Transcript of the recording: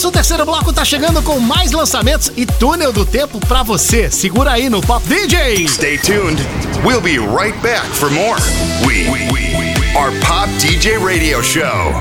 Nosso terceiro bloco tá chegando com mais lançamentos e túnel do tempo pra você. Segura aí no Pop DJ. Stay tuned. We'll be right back for more. We are Pop DJ Radio Show.